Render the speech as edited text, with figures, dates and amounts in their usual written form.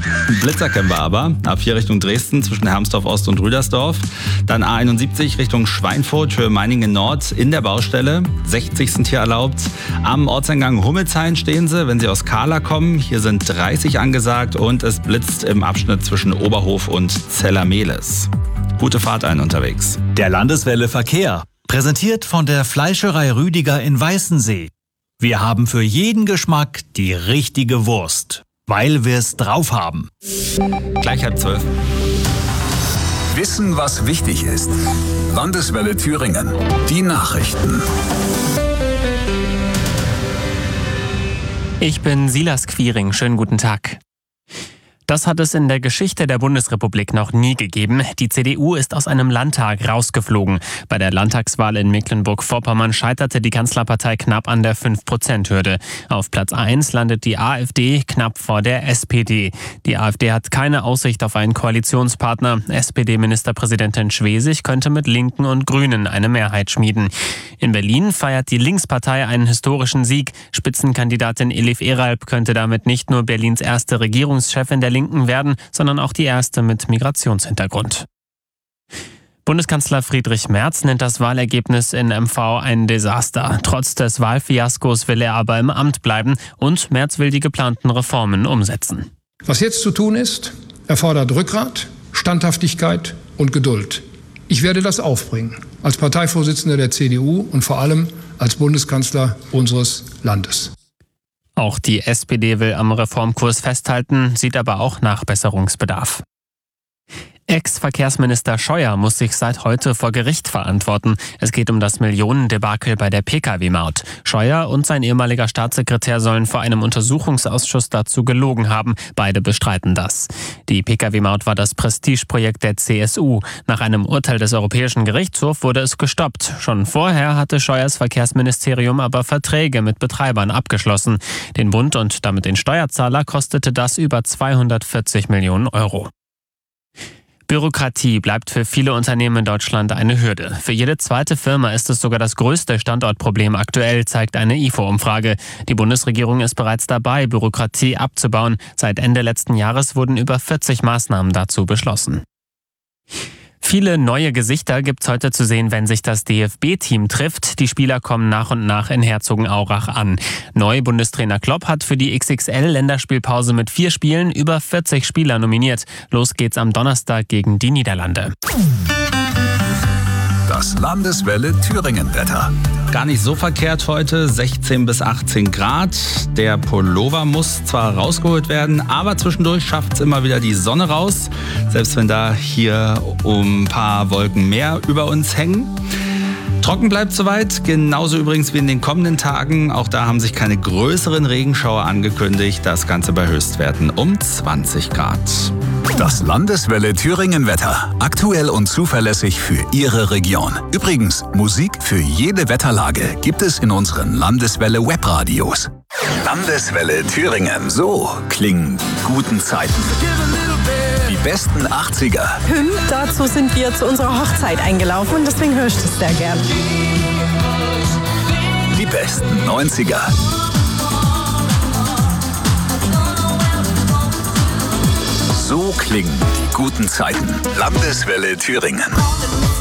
Blitzer kennen wir aber. A4 Richtung Dresden zwischen Hermsdorf Ost und Rüdersdorf. Dann A71 Richtung Schweinfurt für Meiningen Nord in der Baustelle. 60 sind hier erlaubt. Am Ortseingang Hummelshain stehen Sie, wenn Sie aus Kahla kommen. Hier sind 30 angesagt und es blitzt im Abschnitt zwischen Oberhof und Zellermehles. Gute Fahrt allen unterwegs. Der Landeswelle Verkehr. Präsentiert von der Fleischerei Rüdiger in Weißensee. Wir haben für jeden Geschmack die richtige Wurst, weil wir es drauf haben. Gleich 11:30. Wissen, was wichtig ist. Landeswelle Thüringen. Die Nachrichten. Ich bin Silas Quiring. Schönen guten Tag. Das hat es in der Geschichte der Bundesrepublik noch nie gegeben. Die CDU ist aus einem Landtag rausgeflogen. Bei der Landtagswahl in Mecklenburg-Vorpommern scheiterte die Kanzlerpartei knapp an der 5%-Hürde. Auf Platz 1 landet die AfD knapp vor der SPD. Die AfD hat keine Aussicht auf einen Koalitionspartner. SPD-Ministerpräsidentin Schwesig könnte mit Linken und Grünen eine Mehrheit schmieden. In Berlin feiert die Linkspartei einen historischen Sieg. Spitzenkandidatin Elif Eralp könnte damit nicht nur Berlins erste Regierungschefin der Linken werden, sondern auch die erste mit Migrationshintergrund. Bundeskanzler Friedrich Merz nennt das Wahlergebnis in MV ein Desaster. Trotz des Wahlfiaskos will er aber im Amt bleiben und Merz will die geplanten Reformen umsetzen. Was jetzt zu tun ist, erfordert Rückgrat, Standhaftigkeit und Geduld. Ich werde das aufbringen, als Parteivorsitzender der CDU und vor allem als Bundeskanzler unseres Landes. Auch die SPD will am Reformkurs festhalten, sieht aber auch Nachbesserungsbedarf. Ex-Verkehrsminister Scheuer muss sich seit heute vor Gericht verantworten. Es geht um das Millionendebakel bei der Pkw-Maut. Scheuer und sein ehemaliger Staatssekretär sollen vor einem Untersuchungsausschuss dazu gelogen haben. Beide bestreiten das. Die Pkw-Maut war das Prestigeprojekt der CSU. Nach einem Urteil des Europäischen Gerichtshofs wurde es gestoppt. Schon vorher hatte Scheuers Verkehrsministerium aber Verträge mit Betreibern abgeschlossen. Den Bund und damit den Steuerzahler kostete das über 240 Millionen Euro. Bürokratie bleibt für viele Unternehmen in Deutschland eine Hürde. Für jede zweite Firma ist es sogar das größte Standortproblem aktuell, zeigt eine IFO-Umfrage. Die Bundesregierung ist bereits dabei, Bürokratie abzubauen. Seit Ende letzten Jahres wurden über 40 Maßnahmen dazu beschlossen. Viele neue Gesichter gibt's heute zu sehen, wenn sich das DFB-Team trifft. Die Spieler kommen nach und nach in Herzogenaurach an. Neu Bundestrainer Klopp hat für die XXL-Länderspielpause mit 4 Spielen über 40 Spieler nominiert. Los geht's am Donnerstag gegen die Niederlande. Das Landeswelle Thüringen-Wetter. Gar nicht so verkehrt heute, 16 bis 18 Grad. Der Pullover muss zwar rausgeholt werden, aber zwischendurch schafft es immer wieder die Sonne raus. Selbst wenn da hier ein paar Wolken mehr über uns hängen. Trocken bleibt soweit, genauso übrigens wie in den kommenden Tagen. Auch da haben sich keine größeren Regenschauer angekündigt. Das Ganze bei Höchstwerten um 20 Grad. Das Landeswelle Thüringen-Wetter. Aktuell und zuverlässig für Ihre Region. Übrigens, Musik für jede Wetterlage gibt es in unseren Landeswelle Webradios. Landeswelle Thüringen. So klingen die guten Zeiten. Die besten 80er. Dazu sind wir zu unserer Hochzeit eingelaufen und deswegen höre ich das sehr gern. Die besten 90er. So klingen die guten Zeiten. Landeswelle Thüringen.